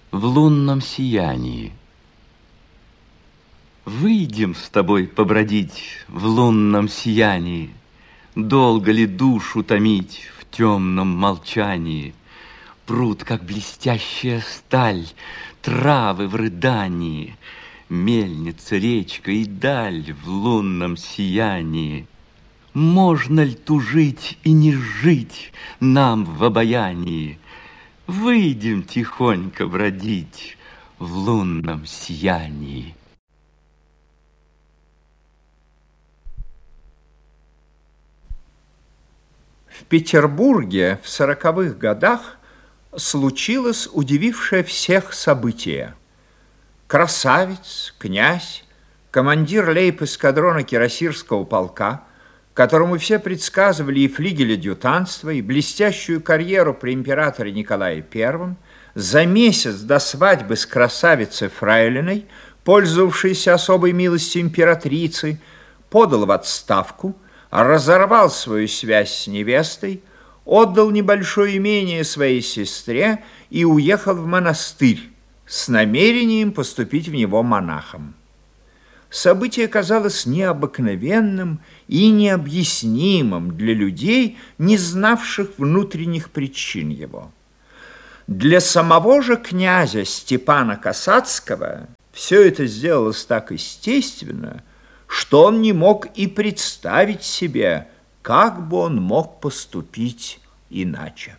в лунном сиянии. Выйдем с тобой побродить в лунном сиянии, долго ли душу томить в темном молчании? Пруд, как блестящая сталь, травы в рыдании, мельница, речка и даль в лунном сиянии. Можно ль тужить и не жить нам в обаянии? Выйдем тихонько бродить в лунном сиянии. В Петербурге в 40-х годах случилось удивившее всех событие. Красавец, князь, командир лейб-эскадрона кирасирского полка, которому все предсказывали и флигель-адъютантство, и блестящую карьеру при императоре Николае I, за месяц до свадьбы с красавицей фрейлиной, пользовавшейся особой милостью императрицы, подал в отставку, разорвал свою связь с невестой, отдал небольшое имение своей сестре и уехал в монастырь с намерением поступить в него монахом. Событие казалось необыкновенным и необъяснимым для людей, не знавших внутренних причин его. Для самого же князя Степана Касацкого все это сделалось так естественно, что он не мог и представить себе, как бы он мог поступить иначе.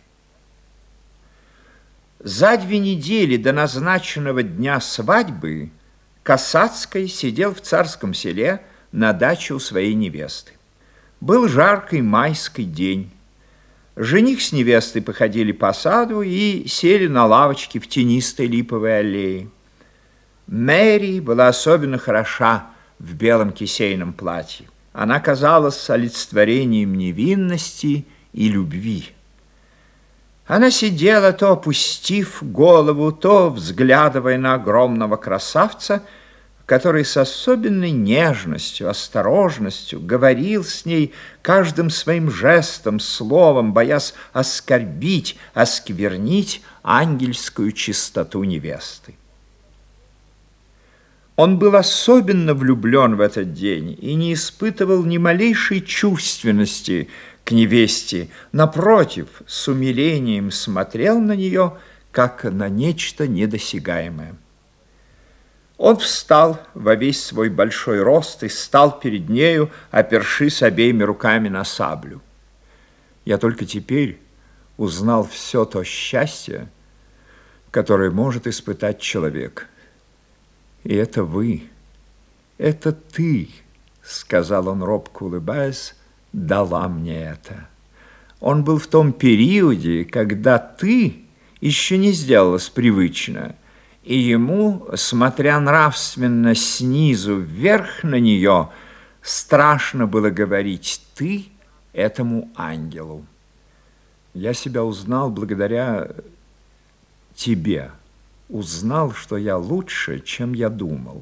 За 2 недели до назначенного дня свадьбы Касацкий сидел в Царском Селе на даче у своей невесты. Был жаркий майский день. Жених с невестой походили по саду и сели на лавочке в тенистой липовой аллее. Мэри была особенно хороша в белом кисейном платье. Она казалась олицетворением невинности и любви. Она сидела, то опустив голову, то взглядывая на огромного красавца, который с особенной нежностью, осторожностью говорил с ней каждым своим жестом, словом, боясь оскорбить, осквернить ангельскую чистоту невесты. Он был особенно влюблен в этот день и не испытывал ни малейшей чувственности к невесте. Напротив, с умилением смотрел на нее, как на нечто недосягаемое. Он встал во весь свой большой рост и стал перед нею, опершись обеими руками на саблю. Я только теперь узнал все то счастье, которое может испытать человек. И это вы, это ты, сказал он, робко улыбаясь, дала мне это. Он был в том периоде, когда ты еще не сделалась привычно, и ему, смотря нравственно снизу вверх на нее, страшно было говорить «ты» этому ангелу. Я себя узнал благодаря тебе. Узнал, что я лучше, чем я думал.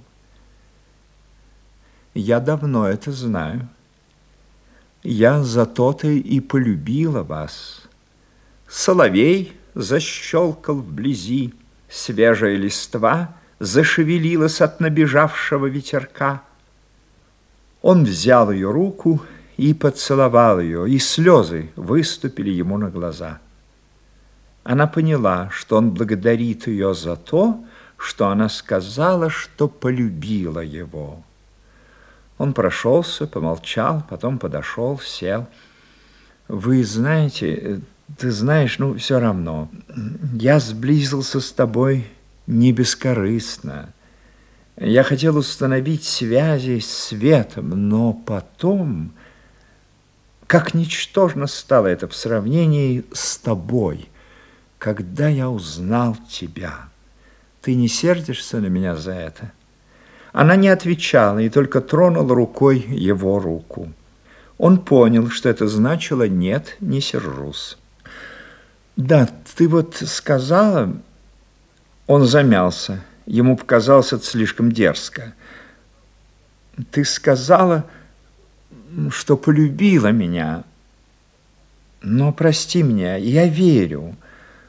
Я давно это знаю. Я за то-то и полюбила вас. Соловей защелкал вблизи, свежая листва зашевелилась от набежавшего ветерка. Он взял ее руку и поцеловал ее, и слезы выступили ему на глаза. Она поняла, что он благодарит ее за то, что она сказала, что полюбила его. Он прошелся, помолчал, потом подошел, сел. Вы знаете, ты знаешь, ну, все равно, я сблизился с тобой не бескорыстно. Я хотел установить связи с светом, но потом, как ничтожно стало это в сравнении с тобой, когда я узнал тебя. Ты не сердишься на меня за это? Она не отвечала и только тронула рукой его руку. Он понял, что это значило «нет, не сержусь». Да, ты вот сказала... Он замялся. Ему показалось это слишком дерзко. Ты сказала, что полюбила меня. Но прости меня, я верю.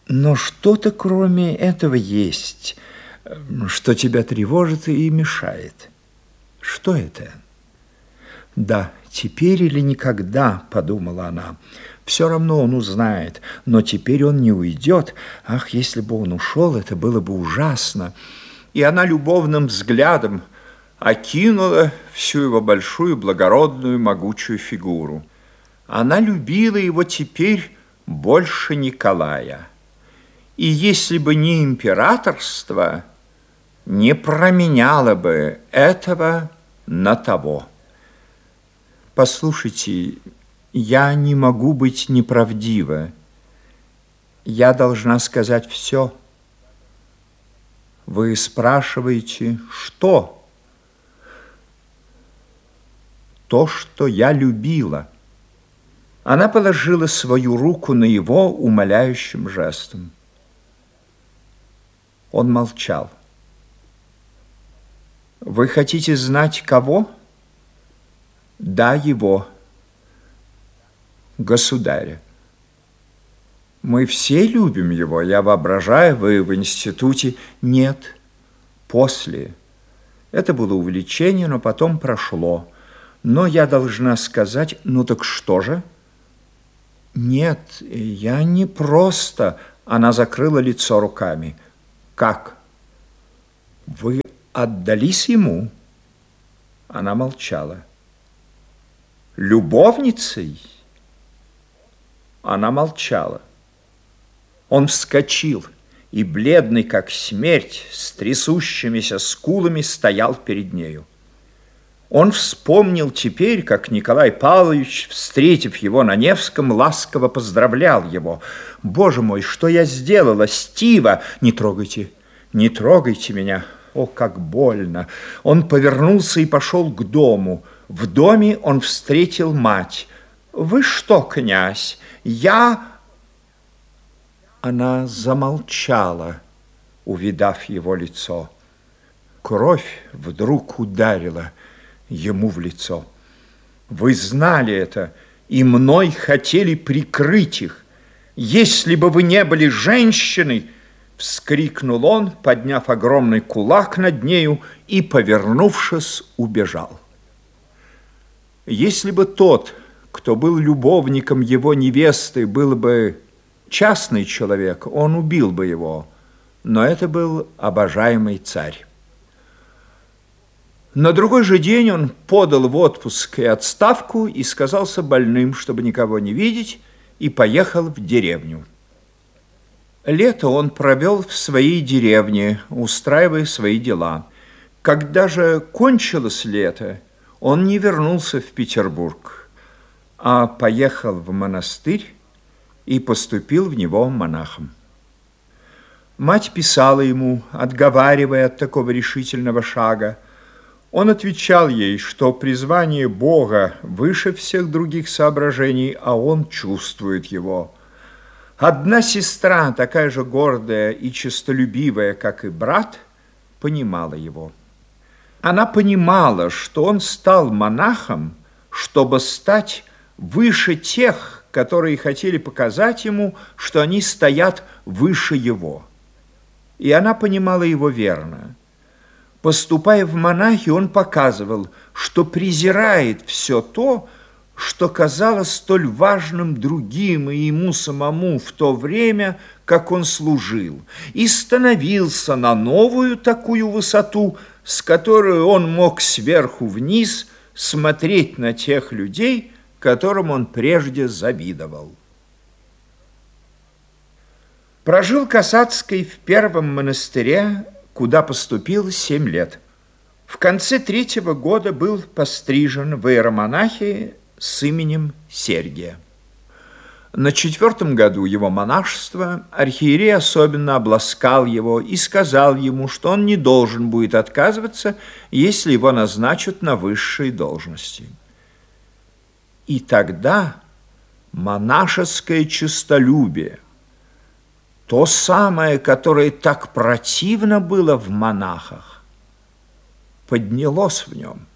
Но что-то кроме этого есть, что тебя тревожит и мешает. Что это? Да, теперь или никогда, подумала она. Все равно он узнает, но теперь он не уйдет. Ах, если бы он ушел, это было бы ужасно. И она любовным взглядом окинула всю его большую, благородную, могучую фигуру. Она любила его теперь больше Николая. И если бы не императорство, не променяла бы этого на того. Послушайте, я не могу быть неправдива. Я должна сказать все. Вы спрашиваете, что? То, что я любила. Она положила свою руку на его умоляющим жестом. Он молчал. Вы хотите знать, кого? Да, его. Государя. Мы все любим его. Я воображаю, вы в институте. Нет, после. Это было увлечение, но потом прошло. Но я должна сказать, ну так что же? Нет, я не просто. Она закрыла лицо руками. Как? Вы отдались ему? Она молчала. Любовницей? Она молчала. Он вскочил и, бледный как смерть, с трясущимися скулами стоял перед нею. Он вспомнил теперь, как Николай Павлович, встретив его на Невском, ласково поздравлял его. «Боже мой, что я сделала, Стива! Не трогайте, не трогайте меня! О, как больно!» Он повернулся и пошел к дому. В доме он встретил мать. «Вы что, князь, я...» Она замолчала, увидав его лицо. Кровь вдруг ударила ему в лицо. Вы знали это, и мной хотели прикрыть их. Если бы вы не были женщиной, вскрикнул он, подняв огромный кулак над нею и, повернувшись, убежал. Если бы тот, кто был любовником его невесты, был бы частный человек, он убил бы его, но это был обожаемый царь. На другой же день он подал в отпуск и отставку и сказался больным, чтобы никого не видеть, и поехал в деревню. Лето он провел в своей деревне, устраивая свои дела. Когда же кончилось лето, он не вернулся в Петербург, а поехал в монастырь и поступил в него монахом. Мать писала ему, отговаривая от такого решительного шага. Он отвечал ей, что призвание Бога выше всех других соображений, а он чувствует его. Одна сестра, такая же гордая и честолюбивая, как и брат, понимала его. Она понимала, что он стал монахом, чтобы стать выше тех, которые хотели показать ему, что они стоят выше его. И она понимала его верно. Поступая в монахи, он показывал, что презирает все то, что казалось столь важным другим и ему самому в то время, как он служил, и становился на новую такую высоту, с которой он мог сверху вниз смотреть на тех людей, которым он прежде завидовал. Прожил Касацкий в первом монастыре, куда поступил 7 лет. В конце 3-го года был пострижен в иеромонахи с именем Сергия. На 4-м году его монашества архиерей особенно обласкал его и сказал ему, что он не должен будет отказываться, если его назначат на высшие должности. И тогда монашеское честолюбие, то самое, которое так противно было в монахах, поднялось в нем.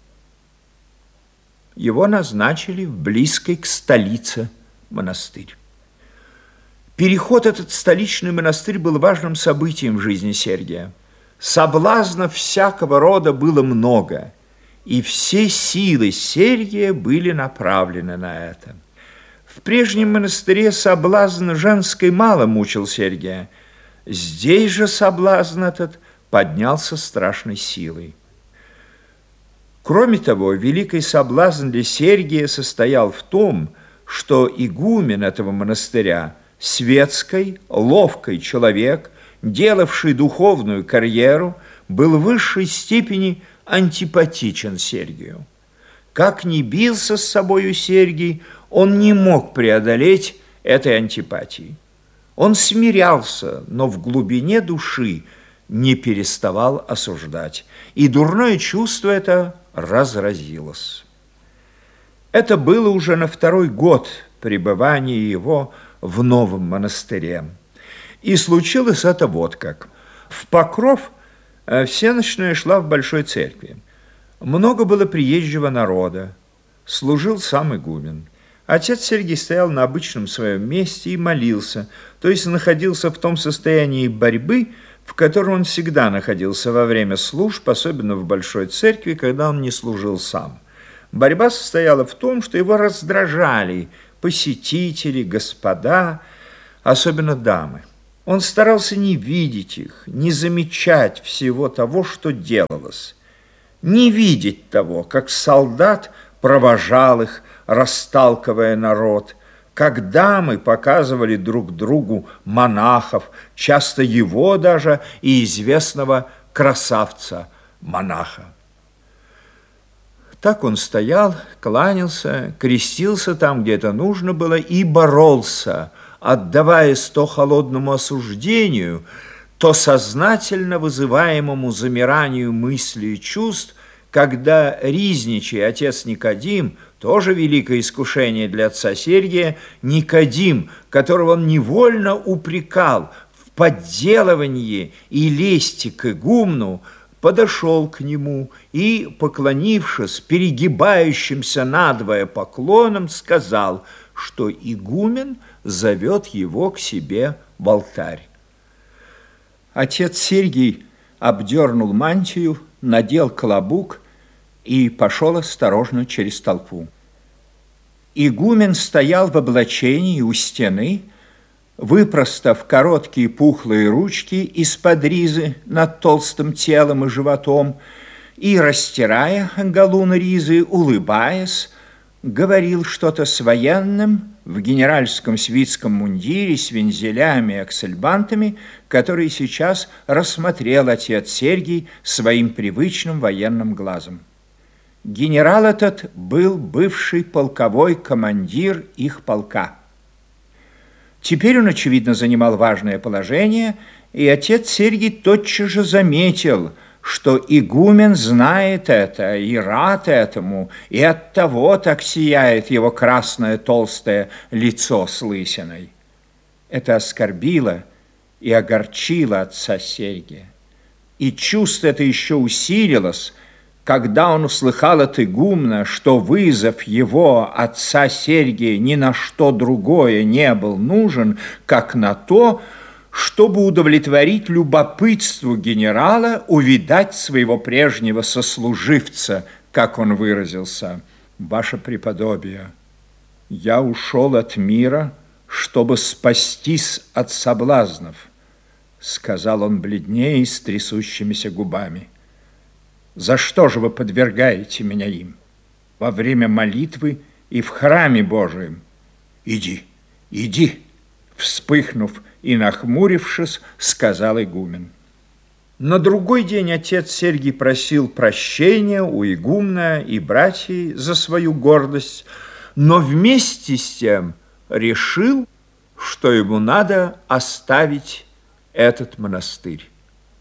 Его назначили в близкой к столице монастырь. Переход этот в столичный монастырь был важным событием в жизни Сергия. Соблазнов всякого рода было много, и все силы Сергия были направлены на это. В прежнем монастыре соблазн женской мало мучил Сергия. Здесь же соблазн этот поднялся страшной силой. Кроме того, великий соблазн для Сергия состоял в том, что игумен этого монастыря, светский, ловкий человек, делавший духовную карьеру, был в высшей степени антипатичен Сергию. Как ни бился с собою Сергий, он не мог преодолеть этой антипатии. Он смирялся, но в глубине души не переставал осуждать, и дурное чувство это разразилось. Это было уже на второй год пребывания его в новом монастыре. И случилось это вот как. В Покров всенощная шла в большой церкви. Много было приезжего народа. Служил сам игумен. Отец Сергий стоял на обычном своем месте и молился, то есть находился в том состоянии борьбы, в котором он всегда находился во время служб, особенно в большой церкви, когда он не служил сам. Борьба состояла в том, что его раздражали посетители, господа, особенно дамы. Он старался не видеть их, не замечать всего того, что делалось, не видеть того, как солдат провожал их, расталкивая народ, как дамы показывали друг другу монахов, часто его даже и известного красавца-монаха. Так он стоял, кланялся, крестился там, где это нужно было, и боролся, отдаваясь то холодному осуждению, то сознательно вызываемому замиранию мыслей и чувств, когда Ризничий, отец Никодим, тоже великое искушение для отца Сергия, Никодим, которого он невольно упрекал в подделывании и лести к игумну, подошел к нему и, поклонившись перегибающимся надвое поклоном, сказал, что игумен зовет его к себе в алтарь. Отец Сергий обдернул мантию, надел клобук и пошел осторожно через толпу. Игумен стоял в облачении у стены, выпростав короткие пухлые ручки из-под ризы над толстым телом и животом, и, растирая галун ризы, улыбаясь, говорил что-то с военным в генеральском свитском мундире с вензелями и аксельбантами, который сейчас рассмотрел отец Сергий своим привычным военным глазом. Генерал этот был бывший полковой командир их полка. Теперь он, очевидно, занимал важное положение, и отец Сергий тотчас же заметил, что игумен знает это и рад этому, и оттого так сияет его красное толстое лицо с лысиной. Это оскорбило и огорчило отца Сергия. И чувство это еще усилилось, когда он услыхал от игумна, что вызов его, отца Сергия, ни на что другое не был нужен, как на то, чтобы удовлетворить любопытству генерала увидать своего прежнего сослуживца, как он выразился. «Ваше преподобие, я ушел от мира, чтобы спастись от соблазнов», сказал он бледнее и с трясущимися губами. «За что же вы подвергаете меня им? Во время молитвы и в храме Божием? Иди, иди!» Вспыхнув и нахмурившись, сказал игумен. На другой день отец Сергий просил прощения у игумна и братьев за свою гордость, но вместе с тем решил, что ему надо оставить этот монастырь.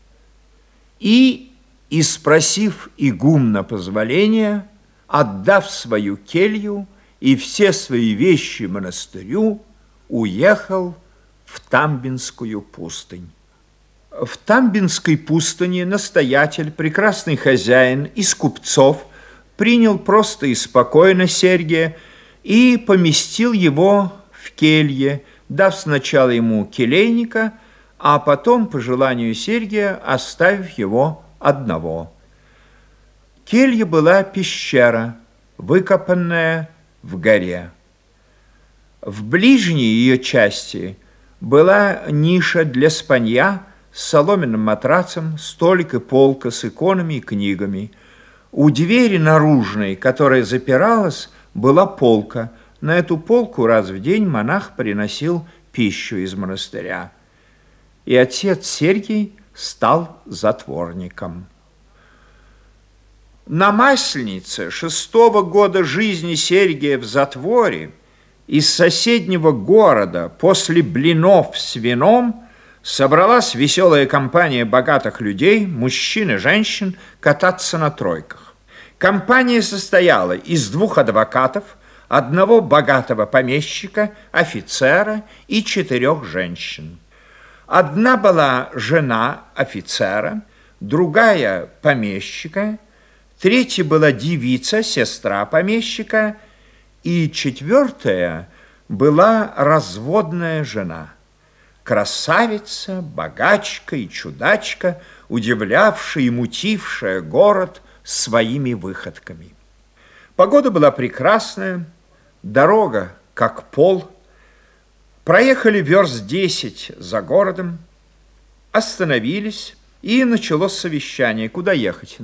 И спросив игумна позволения, отдав свою келью и все свои вещи монастырю, уехал в Тамбинскую пустынь. В Тамбинской пустыне настоятель, прекрасный хозяин из купцов, принял просто и спокойно Сергия и поместил его в келье, дав сначала ему келейника, а потом, по желанию Сергия, оставив его одного. Келья была пещера, выкопанная в горе. В ближней ее части была ниша для спанья с соломенным матрацем, столик и полка с иконами и книгами. У двери наружной, которая запиралась, была полка. На эту полку раз в день монах приносил пищу из монастыря. И отец Сергий стал затворником. На Масленице 6-го года жизни Сергия в затворе из соседнего города после блинов с вином собралась веселая компания богатых людей, мужчин и женщин, кататься на тройках. Компания состояла из 2 адвокатов, 1 богатого помещика, офицера и 4 женщин. Одна была жена офицера, другая помещика, 3 была девица, сестра помещика, и 4 была разводная жена. Красавица, богачка и чудачка, удивлявшая и мутившая город своими выходками. Погода была прекрасная, дорога как пол. Проехали верст 10 за городом, остановились, и началось совещание, куда ехать.